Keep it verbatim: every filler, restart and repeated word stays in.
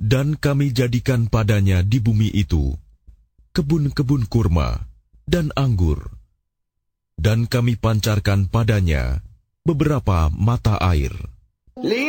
Dan kami jadikan padanya di bumi itu kebun-kebun kurma dan anggur, dan kami pancarkan padanya beberapa mata air.